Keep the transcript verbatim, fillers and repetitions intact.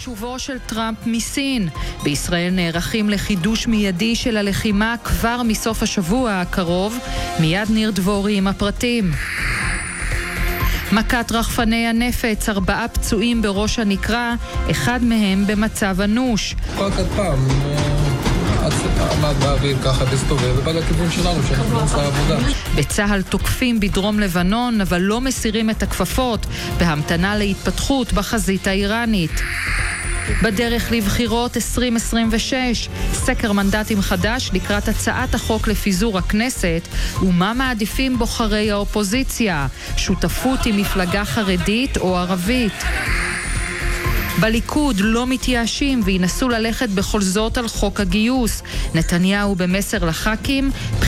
שובו של טראמפ מסין. בישראל נערכים לחידוש מיידי של הלחימה כבר מסוף השבוע הקרוב. מיד ניר דבורי עם הפרטים. מכת רחפני הנפץ, ארבעה פצועים בראש הנקרה, אחד מהם במצב אנוש. כל פעם עמד באוויר ככה בסתובב ובא לכיוון שלנו שאנחנו נעשה עבודה. בצהל תוקפים בדרום לבנון אבל לא מסירים את הכפפות בהמתנה להתפתחות בחזית האיראנית. בדרך לבחירות עשרים עשרים ושש, סקר מנדטים חדש לקראת הצעת החוק לפיזור הכנסת, ומה מעדיפים בוחרי האופוזיציה, שותפות עם מפלגה חרדית או ערבית. בליכוד לא מתייאשים וינסו ללכת בכל זאת על חוק הגיוס. נתניהו במסר לח"כים,